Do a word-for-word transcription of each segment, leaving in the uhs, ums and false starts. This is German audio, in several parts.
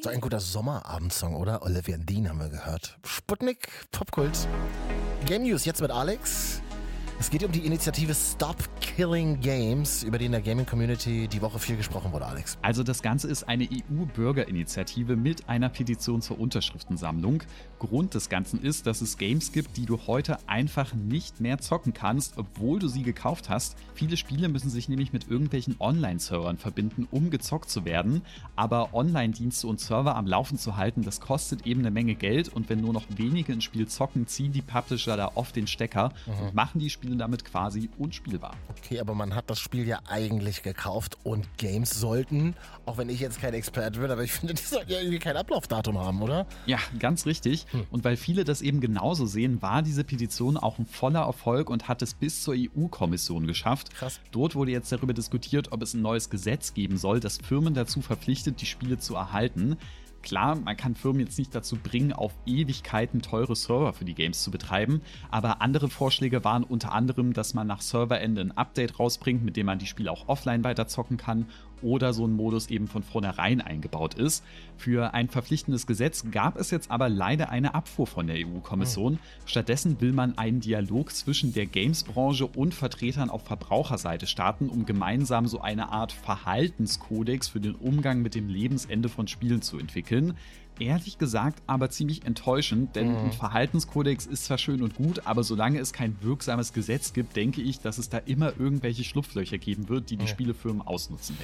So ein guter Sommerabendsong, oder? Olivia Dean haben wir gehört. Sputnik, Popkult. Game News jetzt mit Alex. Es geht um die Initiative Stop Killing Games, über die in der Gaming-Community die Woche viel gesprochen wurde, Alex. Also das Ganze ist eine E U-Bürgerinitiative mit einer Petition zur Unterschriftensammlung. Grund des Ganzen ist, dass es Games gibt, die du heute einfach nicht mehr zocken kannst, obwohl du sie gekauft hast. Viele Spiele müssen sich nämlich mit irgendwelchen Online-Servern verbinden, um gezockt zu werden. Aber Online-Dienste und Server am Laufen zu halten, das kostet eben eine Menge Geld. Und wenn nur noch wenige ein Spiel zocken, ziehen die Publisher da oft den Stecker mhm. und machen die Spiele damit quasi unspielbar. Okay, aber man hat das Spiel ja eigentlich gekauft und Games sollten, auch wenn ich jetzt kein Experte bin, aber ich finde, die sollten ja irgendwie kein Ablaufdatum haben, oder? Ja, ganz richtig. Hm. Und weil viele das eben genauso sehen, war diese Petition auch ein voller Erfolg und hat es bis zur E U-Kommission geschafft. Krass. Dort wurde jetzt darüber diskutiert, ob es ein neues Gesetz geben soll, das Firmen dazu verpflichtet, die Spiele zu erhalten. Klar, man kann Firmen jetzt nicht dazu bringen, auf Ewigkeiten teure Server für die Games zu betreiben, aber andere Vorschläge waren unter anderem, dass man nach Serverende ein Update rausbringt, mit dem man die Spiele auch offline weiterzocken kann oder so ein Modus eben von vornherein eingebaut ist. Für ein verpflichtendes Gesetz gab es jetzt aber leider eine Abfuhr von der E U-Kommission. Stattdessen will man einen Dialog zwischen der Games-Branche und Vertretern auf Verbraucherseite starten, um gemeinsam so eine Art Verhaltenskodex für den Umgang mit dem Lebensende von Spielen zu entwickeln. Ehrlich gesagt aber ziemlich enttäuschend, denn mhm. ein Verhaltenskodex ist zwar schön und gut, aber solange es kein wirksames Gesetz gibt, denke ich, dass es da immer irgendwelche Schlupflöcher geben wird, die die mhm. Spielefirmen ausnutzen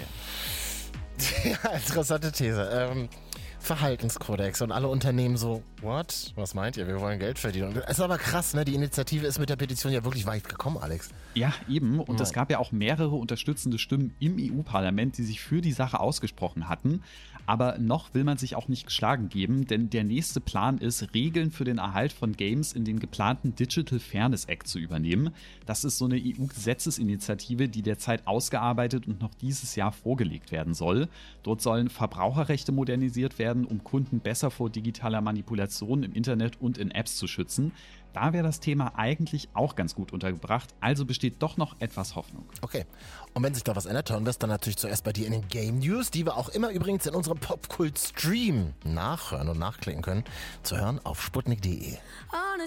werden. Ja, interessante These. Ähm, Verhaltenskodex und alle Unternehmen so, what? Was meint ihr? Wir wollen Geld verdienen. Es ist aber krass, ne? Die Initiative ist mit der Petition ja wirklich weit gekommen, Alex. Ja, eben. Und es gab ja auch mehrere unterstützende Stimmen im E U-Parlament, die sich für die Sache ausgesprochen hatten. Aber noch will man sich auch nicht geschlagen geben, denn der nächste Plan ist, Regeln für den Erhalt von Games in den geplanten Digital Fairness Act zu übernehmen. Das ist so eine E U-Gesetzesinitiative, die derzeit ausgearbeitet und noch dieses Jahr vorgelegt werden soll. Dort sollen Verbraucherrechte modernisiert werden, um Kunden besser vor digitaler Manipulation im Internet und in Apps zu schützen. Da wäre das Thema eigentlich auch ganz gut untergebracht, also besteht doch noch etwas Hoffnung. Okay, und wenn sich da was ändert, hören wir es dann natürlich zuerst bei dir in den Game News, die wir auch immer übrigens in unserem Popkult-Stream nachhören und nachklicken können. Zu hören auf sputnik punkt de.